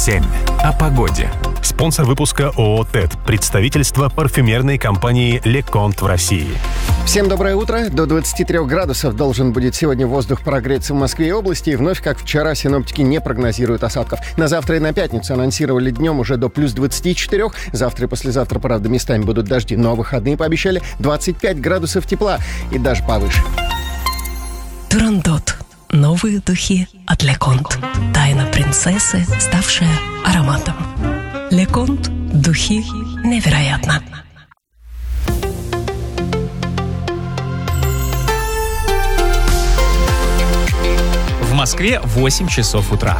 7. О погоде. Спонсор выпуска ООО «ТЭД», представительство парфюмерной компании «Леконт» в России. Всем доброе утро. До 23 градусов должен будет сегодня воздух прогреться в Москве и области. И вновь, как вчера, синоптики не прогнозируют осадков. На завтра и на пятницу анонсировали днем уже до плюс 24. Завтра и послезавтра, правда, местами будут дожди. Но выходные пообещали 25 градусов тепла и даже повыше. Турандот. Новые духи от Леконт. Тайна принцессы, ставшая ароматом. Леконт. Духи невероятно. В Москве 8 часов утра.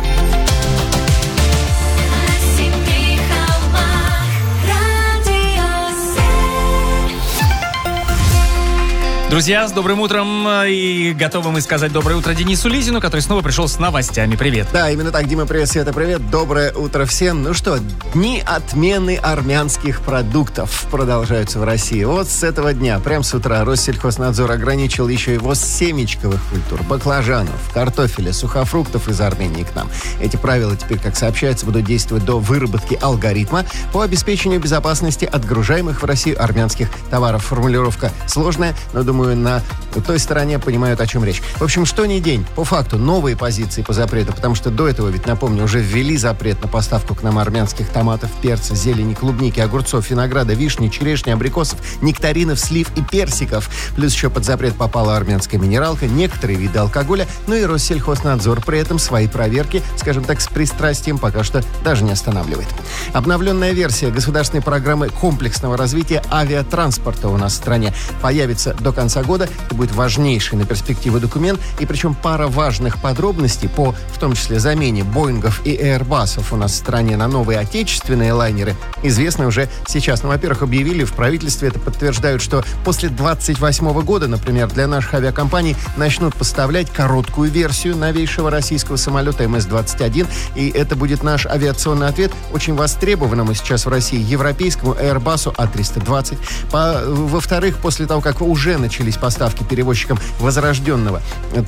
Друзья, с добрым утром, и готовы мы сказать доброе утро Денису Лизину, который снова пришел с новостями. Привет. Да, именно так, Дима, привет, Света, привет. Доброе утро всем. Ну что, дни отмены армянских продуктов продолжаются в России. Вот с этого дня, прямо с утра, Россельхознадзор ограничил еще и ввоз семечковых культур, баклажанов, картофеля, сухофруктов из Армении к нам. Эти правила теперь, как сообщается, будут действовать до выработки алгоритма по обеспечению безопасности отгружаемых в Россию армянских товаров. Формулировка сложная, но, думаю, на той стороне понимают, о чем речь. В общем, что ни день, по факту, новые позиции по запрету, потому что до этого, ведь, напомню, уже ввели запрет на поставку к нам армянских томатов, перца, зелени, клубники, огурцов, винограда, вишни, черешни, абрикосов, нектаринов, слив и персиков. Плюс еще под запрет попала армянская минералка, некоторые виды алкоголя, ну и Россельхознадзор при этом свои проверки, скажем так, с пристрастием пока что даже не останавливает. Обновленная версия государственной программы комплексного развития авиатранспорта у нас в стране появится до конца года. Это будет важнейший на перспективу документ. И причем пара важных подробностей по, в том числе, замене Боингов и Airbus'ов у нас в стране на новые отечественные лайнеры известны уже сейчас. Ну, во-первых, объявили в правительстве, это подтверждают, что после 28 года, например, для наших авиакомпаний начнут поставлять короткую версию новейшего российского самолета МС-21. И это будет наш авиационный ответ очень востребованному сейчас в России европейскому Airbus'у А320. Во-вторых, после того, как уже начались поставки перевозчикам возрожденного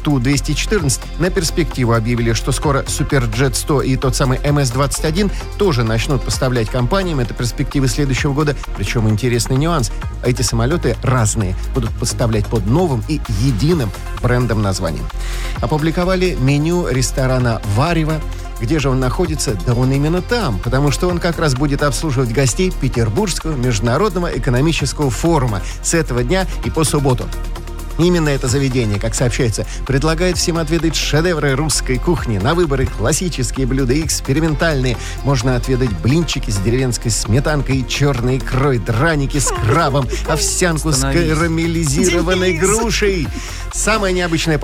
Ту-214, на перспективу объявили, что скоро Суперджет-100 и тот самый МС-21 тоже начнут поставлять компаниям. Это перспективы следующего года. Причем интересный нюанс. Эти самолеты разные будут поставлять под новым и единым брендом названием. Опубликовали меню ресторана «Варево». Где же он находится? Да он именно там, потому что он как раз будет обслуживать гостей Петербургского международного экономического форума с этого дня и по субботу. Именно это заведение, как сообщается, предлагает всем отведать шедевры русской кухни. На выборы классические блюда и экспериментальные. Можно отведать блинчики с деревенской сметанкой и черной икрой, драники с крабом, овсянку с карамелизированной грушей. Самое необычное